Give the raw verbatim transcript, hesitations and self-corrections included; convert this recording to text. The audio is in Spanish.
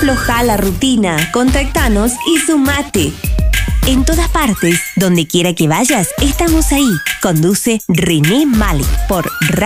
Afloja la rutina, contactanos y sumate. En todas partes, donde quiera que vayas, estamos ahí. Conduce René Mali por